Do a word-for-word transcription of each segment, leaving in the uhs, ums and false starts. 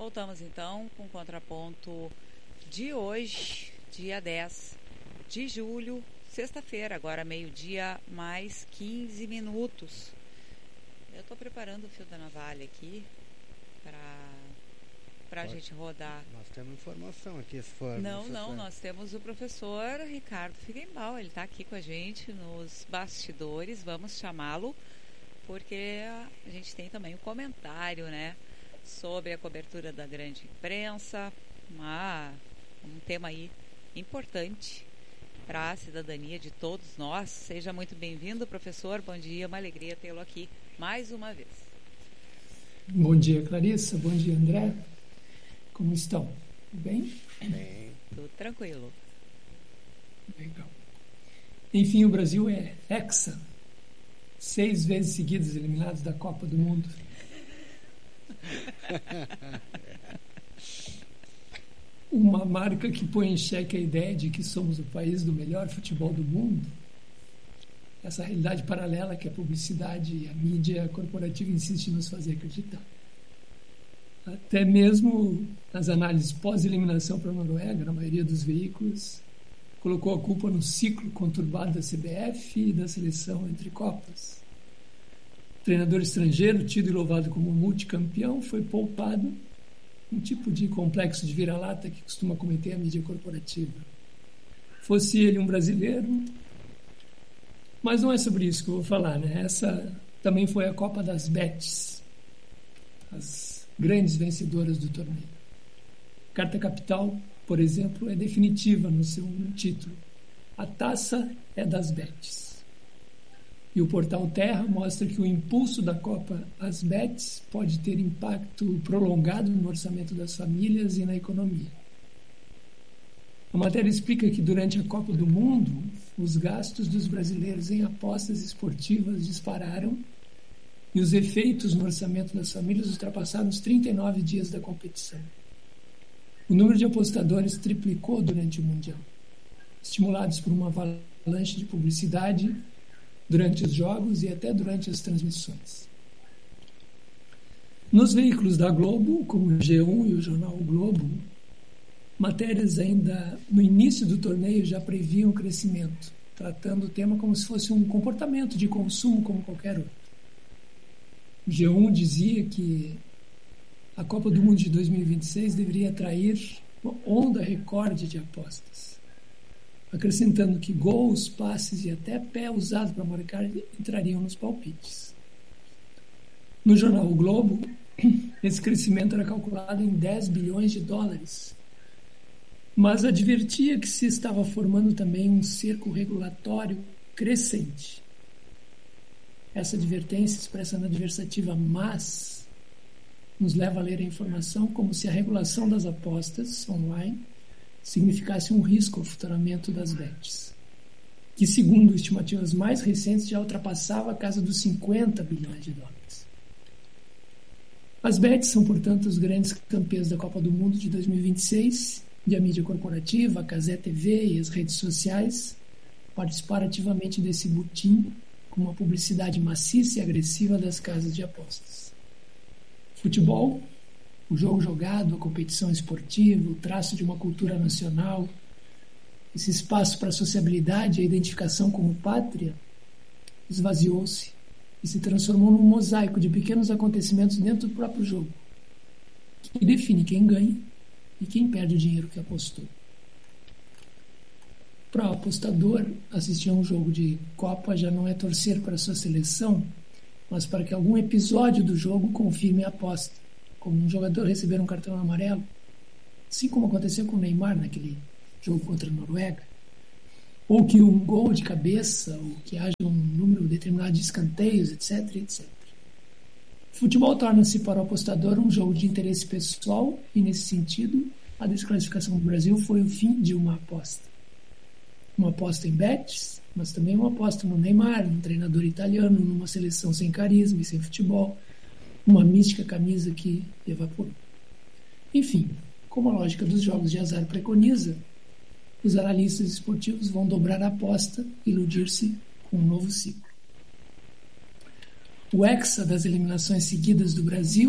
Voltamos então com o contraponto de hoje, dia dez de julho, sexta-feira, agora meio-dia mais quinze minutos. Eu estou preparando o fio da navalha aqui para a gente rodar. Nós temos informação aqui, se for. Não, não, nós temos o professor Ricardo Figueimbal, ele está aqui com a gente nos bastidores, vamos chamá-lo, porque a gente tem também o comentário, né, sobre a cobertura da grande imprensa, uma, um tema aí importante para a cidadania de todos nós. Seja muito bem-vindo, professor, bom dia, uma alegria tê-lo aqui mais uma vez. Bom dia, Clarissa, bom dia, André, como estão? Tudo bem? Bem. Tudo tranquilo. Legal. Enfim, o Brasil é hexa, seis vezes seguidas eliminados da Copa do Mundo. Uma marca que põe em xeque a ideia de que somos o país do melhor futebol do mundo. Essa realidade paralela que a publicidade e a mídia corporativa insistem em nos fazer acreditar. Até mesmo nas análises pós-eliminação para a Noruega, na maioria dos veículos, colocou a culpa no ciclo conturbado da C B F e da seleção entre Copas. O treinador estrangeiro, tido e louvado como multicampeão, foi poupado, um tipo de complexo de vira-lata que costuma cometer a mídia corporativa. Fosse ele um brasileiro, mas não é sobre isso que eu vou falar, né? Essa também foi a Copa das Bets, as grandes vencedoras do torneio. Carta Capital, por exemplo, é definitiva no seu título. A taça é das Bets. E o portal Terra mostra que o impulso da Copa às Bets pode ter impacto prolongado no orçamento das famílias e na economia. A matéria explica que durante a Copa do Mundo, os gastos dos brasileiros em apostas esportivas dispararam e os efeitos no orçamento das famílias ultrapassaram os trinta e nove dias da competição. O número de apostadores triplicou durante o Mundial, estimulados por uma avalanche de publicidade durante os jogos e até durante as transmissões. Nos veículos da Globo, como o G um e o jornal O Globo, matérias ainda no início do torneio já previam o crescimento, tratando o tema como se fosse um comportamento de consumo como qualquer outro. O G um dizia que a Copa do Mundo de dois mil e vinte e seis deveria atrair uma onda recorde de apostas, acrescentando que gols, passes e até pé usado para marcar entrariam nos palpites. No jornal O Globo, esse crescimento era calculado em dez bilhões de dólares, mas advertia que se estava formando também um cerco regulatório crescente. Essa advertência, expressa na adversativa mas, nos leva a ler a informação como se a regulação das apostas online significasse um risco ao faturamento das bets, que, segundo estimativas mais recentes, já ultrapassava a casa dos cinquenta bilhões de dólares. As bets são, portanto, os grandes campeões da Copa do Mundo de dois mil e vinte e seis, e a mídia corporativa, a Cazé T V e as redes sociais participaram ativamente desse butim com uma publicidade maciça e agressiva das casas de apostas. Futebol, o jogo jogado, a competição esportiva, o traço de uma cultura nacional, esse espaço para a sociabilidade e a identificação como pátria, esvaziou-se e se transformou num mosaico de pequenos acontecimentos dentro do próprio jogo, que define quem ganha e quem perde o dinheiro que apostou. Para o apostador, assistir a um jogo de Copa já não é torcer para a sua seleção, mas para que algum episódio do jogo confirme a aposta, como um jogador receber um cartão amarelo, assim como aconteceu com o Neymar naquele jogo contra a Noruega, ou que um gol de cabeça, ou que haja um número determinado de escanteios, etc, etcétera. O futebol torna-se para o apostador um jogo de interesse pessoal e, nesse sentido, a desclassificação do Brasil foi o fim de uma aposta. Uma aposta em bets, mas também uma aposta no Neymar, num treinador italiano, numa seleção sem carisma e sem futebol, uma mística camisa que evaporou. Enfim, como a lógica dos jogos de azar preconiza, os analistas esportivos vão dobrar a aposta e iludir-se com um novo ciclo. O hexa das eliminações seguidas do Brasil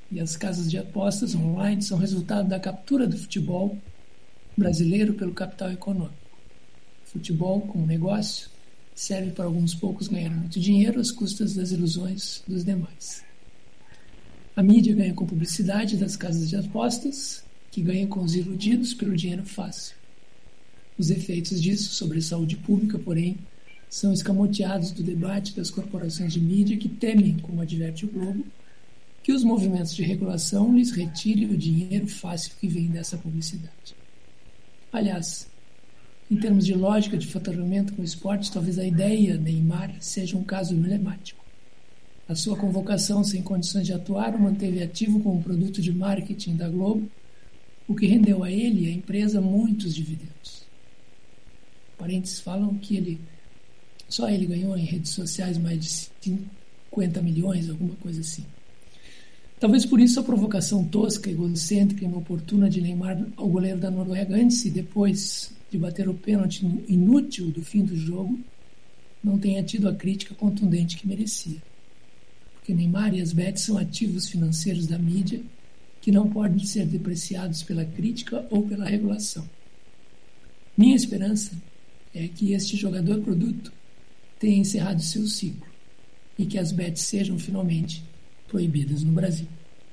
e as casas de apostas online são resultado da captura do futebol brasileiro pelo capital econômico. Futebol, como negócio, serve para alguns poucos ganhar muito dinheiro às custas das ilusões dos demais. A mídia ganha com publicidade das casas de apostas, que ganham com os iludidos pelo dinheiro fácil. Os efeitos disso sobre a saúde pública, porém, são escamoteados do debate das corporações de mídia que temem, como adverte o Globo, que os movimentos de regulação lhes retirem o dinheiro fácil que vem dessa publicidade. Aliás, em termos de lógica de faturamento com o esporte, talvez a ideia Neymar seja um caso emblemático. A sua convocação sem condições de atuar o manteve ativo como produto de marketing da Globo, o que rendeu a ele e à empresa muitos dividendos. Parentes falam que ele, só ele ganhou em redes sociais mais de cinquenta milhões, alguma coisa assim. Talvez por isso a provocação tosca, egocêntrica e inoportuna de Neymar ao goleiro da Noruega antes e depois de bater o pênalti inútil do fim do jogo não tenha tido a crítica contundente que merecia. Porque Neymar e as bets são ativos financeiros da mídia que não podem ser depreciados pela crítica ou pela regulação. Minha esperança é que este jogador produto tenha encerrado seu ciclo e que as bets sejam finalmente proibidas no Brasil.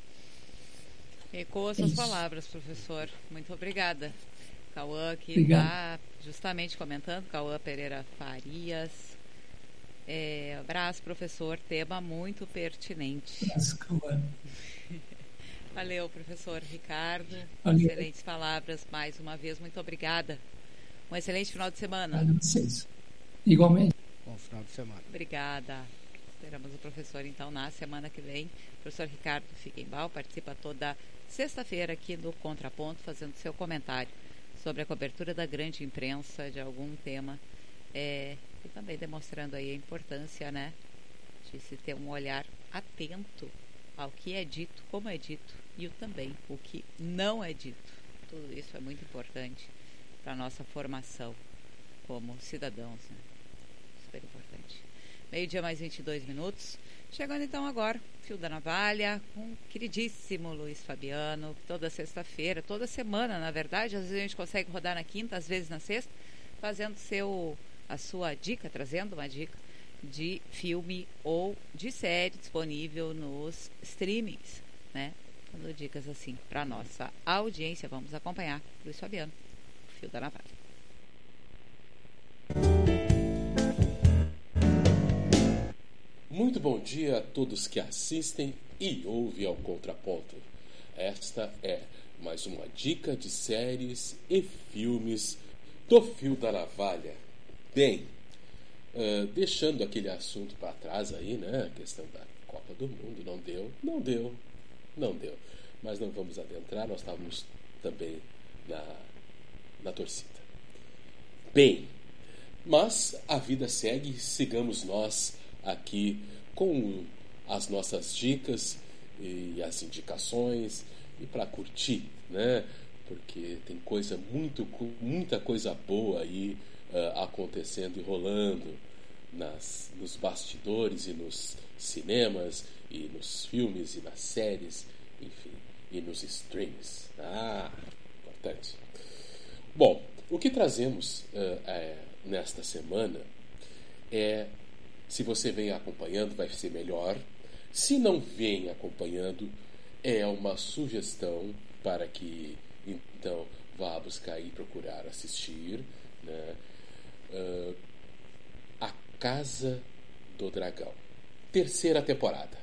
Ecoa suas palavras, professor. Muito obrigada. Cauã que está justamente comentando, Cauã Pereira Farias. É, abraço, professor. Tema muito pertinente. Abraço, Cauã. Valeu, professor Ricardo. Valeu. Excelentes palavras mais uma vez. Muito obrigada. Um excelente final de semana. Valeu vocês. Igualmente. Bom final de semana. Obrigada. Esperamos o professor, então, na semana que vem. O professor Ricardo Figueimbal participa toda sexta-feira aqui no Contraponto, fazendo seu comentário sobre a cobertura da grande imprensa de algum tema é, e também demonstrando aí a importância, né, de se ter um olhar atento ao que é dito, como é dito e o, também o que não é dito. Tudo isso é muito importante para a nossa formação como cidadãos, né? Super importante. Meio-dia mais vinte e dois minutos. Chegando então agora, Fio da Navalha, com o queridíssimo Luiz Fabiano, toda sexta-feira, toda semana, na verdade, às vezes a gente consegue rodar na quinta, às vezes na sexta, fazendo seu, a sua dica, trazendo uma dica de filme ou de série disponível nos streamings, né? Dando dicas assim para nossa audiência. Vamos acompanhar Luiz Fabiano, Fio da Navalha. Muito bom dia a todos que assistem e ouvem ao Contraponto. Esta é mais uma dica de séries e filmes do Fio da Navalha. Bem, uh, deixando aquele assunto para trás aí, né? A questão da Copa do Mundo, não deu, não deu, não deu. Mas não vamos adentrar, nós estávamos também na, na torcida. Bem, mas a vida segue, sigamos nós aqui com as nossas dicas e as indicações e para curtir, né? Porque tem coisa muito, muita coisa boa aí uh, acontecendo e rolando nas, nos bastidores e nos cinemas e nos filmes e nas séries, enfim, e nos streams. Ah, importante. Bom, o que trazemos uh, é, nesta semana é, se você vem acompanhando, vai ser melhor. Se não vem acompanhando, é uma sugestão para que, então, vá buscar e procurar assistir, né? Uh, A Casa do Dragão. Terceira temporada.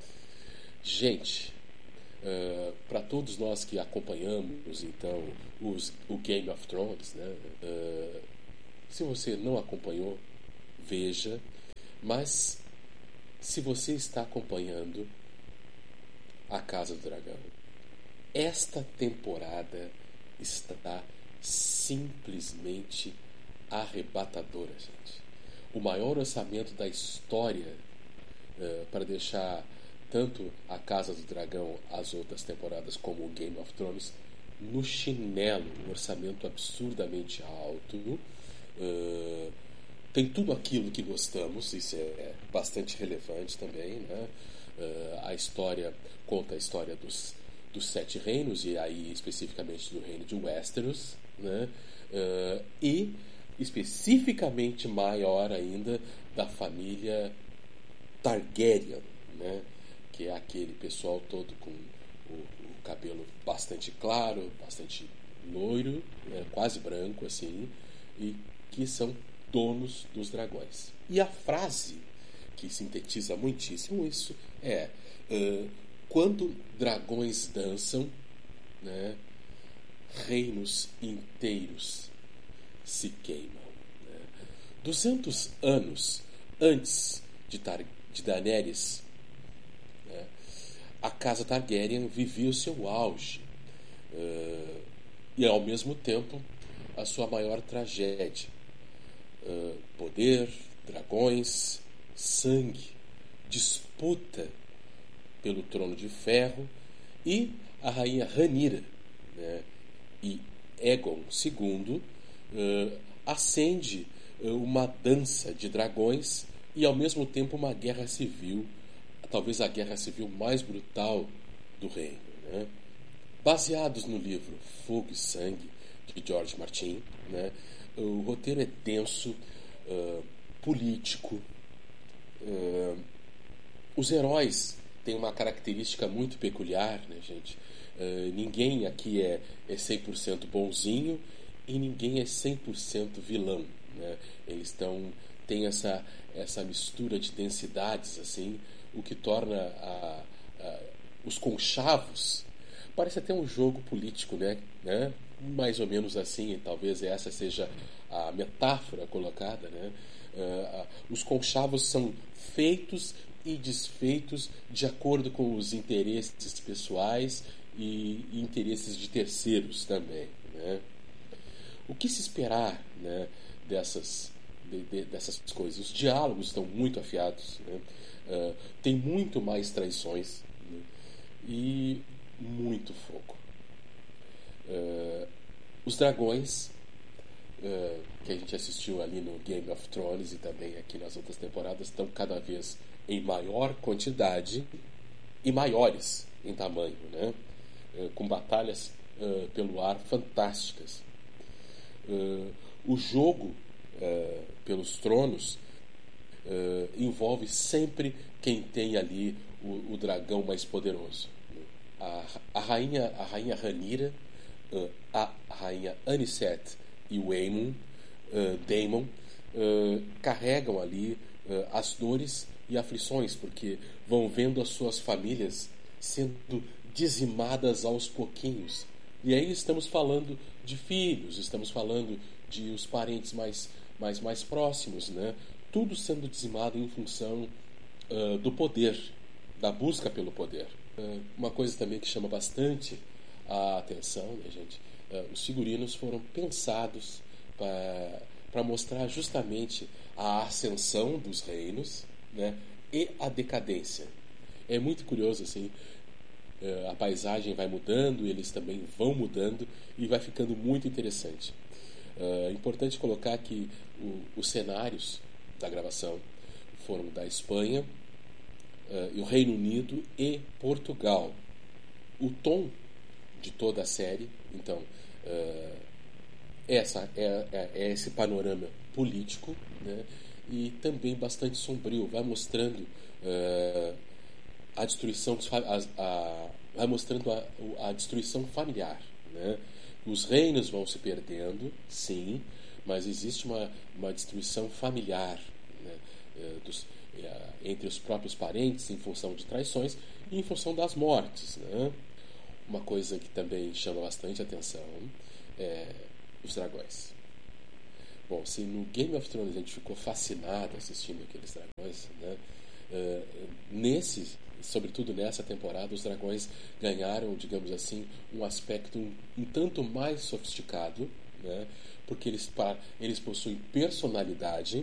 Gente, uh, para todos nós que acompanhamos, então, os, o Game of Thrones, né? Uh, se você não acompanhou, veja. Mas, se você está acompanhando A Casa do Dragão, esta temporada está simplesmente arrebatadora, gente. O maior orçamento da história uh, para deixar tanto A Casa do Dragão, as outras temporadas, como o Game of Thrones no chinelo. Um orçamento absurdamente alto. Uh, Tem tudo aquilo que gostamos, isso é bastante relevante também, né? Uh, a história conta a história dos, dos sete reinos, e aí especificamente do reino de Westeros, né? Uh, e especificamente maior ainda da família Targaryen, né? Que é aquele pessoal todo com o, o cabelo bastante claro, bastante loiro, né? Quase branco assim, e que são donos dos dragões. E a frase que sintetiza muitíssimo isso é: uh, quando dragões dançam, né, reinos inteiros se queimam. Né? duzentos anos antes de, Tar- de Daenerys, né, a casa Targaryen vivia o seu auge, uh, e ao mesmo tempo a sua maior tragédia. Uh, poder, dragões, sangue, disputa pelo trono de ferro, e a rainha Rhaenyra, né, e Aegon segundo uh, acende uh, uma dança de dragões e ao mesmo tempo uma guerra civil, talvez a guerra civil mais brutal do reino, né? Baseados no livro Fogo e Sangue de George Martin, né, o roteiro é denso, uh, político. Uh, os heróis têm uma característica muito peculiar, né, gente? Uh, ninguém aqui é, é cem por cento bonzinho e ninguém é cem por cento vilão, né? Eles estão, têm essa, essa mistura de densidades, assim, o que torna a, a, os conchavos. Parece até um jogo político, né? né? Mais ou menos assim, talvez essa seja a metáfora colocada, né? Uh, uh, os conchavos são feitos e desfeitos de acordo com os interesses pessoais e, e interesses de terceiros também, né? O que se esperar, né, dessas, de, de, dessas coisas? Os diálogos estão muito afiados, né? Uh, tem muito mais traições, né? E muito fogo. Uh, os dragões, uh, que a gente assistiu ali no Game of Thrones e também aqui nas outras temporadas, estão cada vez em maior quantidade e maiores em tamanho, né? Uh, com batalhas uh, pelo ar fantásticas. Uh, o jogo uh, pelos tronos uh, envolve sempre quem tem ali o, o dragão mais poderoso. A, a rainha a rainha Rhaenyra, uh, a rainha Anicet e o Aemon, uh, Daemon uh, carregam ali uh, as dores e aflições, porque vão vendo as suas famílias sendo dizimadas aos pouquinhos. E aí estamos falando de filhos, estamos falando de os parentes mais, mais, mais próximos, né? Tudo sendo dizimado em função uh, do poder, da busca pelo poder. Uh, uma coisa também que chama bastante a atenção, né, gente? Uh, os figurinos foram pensados para mostrar justamente a ascensão dos reinos, né, e a decadência. É muito curioso, assim, uh, a paisagem vai mudando, eles também vão mudando e vai ficando muito interessante. É uh, importante colocar que o, os cenários da gravação foram da Espanha, uh, e o Reino Unido e Portugal. O tom de toda a série, então, uh, essa é, é, é esse panorama político, né, e também bastante sombrio, vai mostrando uh, a destruição, a, a, vai mostrando a, a destruição familiar, né? Os reinos vão se perdendo, sim, mas existe uma, uma destruição familiar, né, uh, dos, uh, entre os próprios parentes, em função de traições e em função das mortes, né? Uma coisa que também chama bastante atenção é os dragões. Bom, se no Game of Thrones a gente ficou fascinado assistindo aqueles dragões, né? Uh, nesse, sobretudo nessa temporada, os dragões ganharam, digamos assim, um aspecto um, um tanto mais sofisticado, né? Porque eles, eles possuem personalidade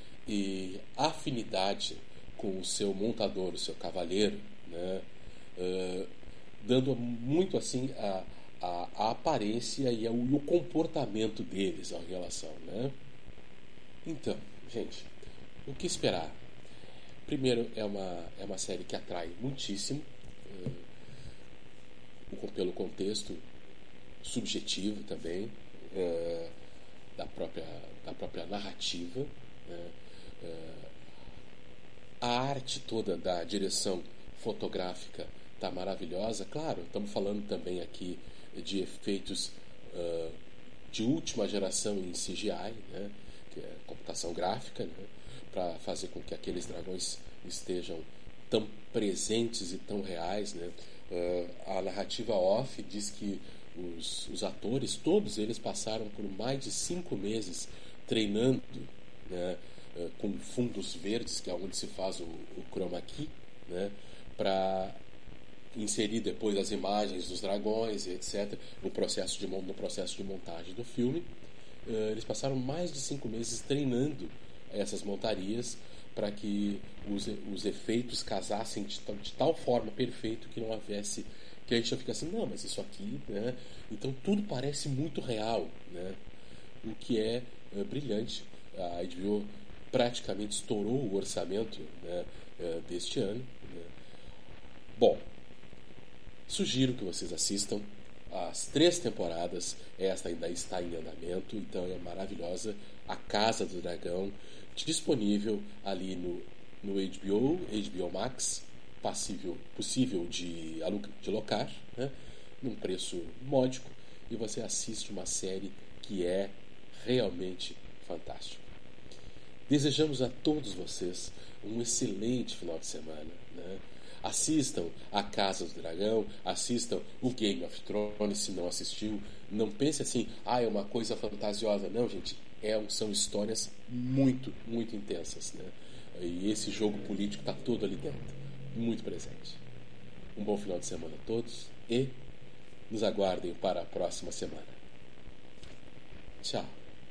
e afinidade com o seu montador, o seu cavaleiro, né? Uh, dando muito assim a, a, a aparência e, a, e o comportamento deles em relação, né? Então, gente, o que esperar? Primeiro, é uma, é uma série que atrai muitíssimo, uh, pelo contexto subjetivo também, uh, da, própria, da própria narrativa. Né? Uh, a arte toda da direção fotográfica está maravilhosa. Claro, estamos falando também aqui de efeitos uh, de última geração em C G I, né? Que é computação gráfica, né? Para fazer com que aqueles dragões estejam tão presentes e tão reais, né? Uh, a narrativa off diz que os, os atores, todos eles passaram por mais de cinco meses treinando, né? Uh, com fundos verdes, que é onde se faz o, o chroma key, né? Para inserir depois as imagens dos dragões, etcétera, no processo de, no processo de montagem do filme. Uh, eles passaram mais de cinco meses treinando essas montarias para que os, os efeitos casassem de, de tal forma perfeito que não houvesse, que a gente já fica assim, não, mas isso aqui, né? Então tudo parece muito real, né? O que é uh, brilhante. A H B O praticamente estourou o orçamento, né, uh, deste ano, né? Bom, sugiro que vocês assistam as três temporadas. Esta ainda está em andamento, então é maravilhosa. A Casa do Dragão, disponível ali no, no H B O, H B O Max, passível, possível de, de locar, né? Num preço módico, e você assiste uma série que é realmente fantástica. Desejamos a todos vocês um excelente final de semana, né? Assistam A Casa do Dragão, assistam o Game of Thrones, se não assistiu. Não pense assim, ah, é uma coisa fantasiosa. Não, gente, é, são histórias muito, muito intensas, né? E esse jogo político está todo ali dentro, muito presente. Um bom final de semana a todos e nos aguardem para a próxima semana. Tchau.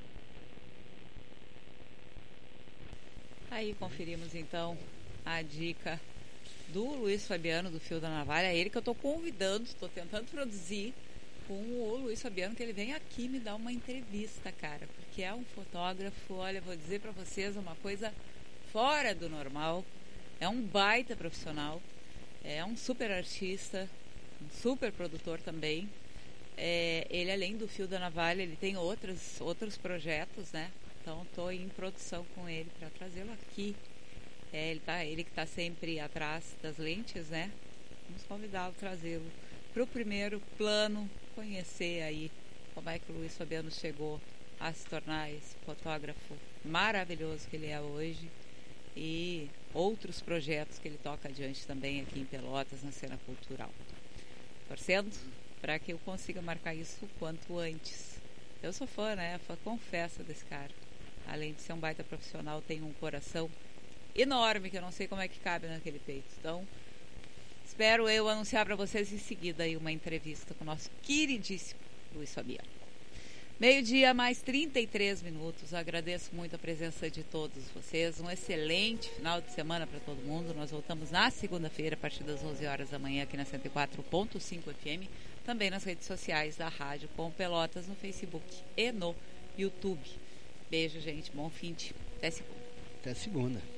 Aí conferimos então a dica do Luiz Fabiano, do Fio da Navalha. É ele que eu estou convidando, estou tentando produzir com o Luiz Fabiano, que ele vem aqui me dar uma entrevista, cara, porque é um fotógrafo, olha, vou dizer para vocês uma coisa fora do normal, é um baita profissional, é um super artista, um super produtor também. É, ele, além do Fio da Navalha, ele tem outros, outros projetos, né? Então estou em produção com ele para trazê-lo aqui. É, ele, tá, ele que está sempre atrás das lentes, né? Vamos convidá-lo, trazê-lo para o primeiro plano, conhecer aí como é que o Luiz Fabiano chegou a se tornar esse fotógrafo maravilhoso que ele é hoje, e outros projetos que ele toca adiante também aqui em Pelotas, na cena cultural. Torcendo para que eu consiga marcar isso o quanto antes. Eu sou fã, né? Fã, confesso, desse cara. Além de ser um baita profissional, tem um coração enorme que eu não sei como é que cabe naquele peito. Então, espero eu anunciar para vocês em seguida aí uma entrevista com o nosso queridíssimo Luiz Fabiano. Meio-dia mais trinta e três minutos. Agradeço muito a presença de todos vocês. Um excelente final de semana para todo mundo. Nós voltamos na segunda-feira a partir das onze horas da manhã aqui na cento e quatro ponto cinco F M, também nas redes sociais da Rádio Com Pelotas, no Facebook e no YouTube. Beijo, gente. Bom fim de. Até segunda. Até segunda.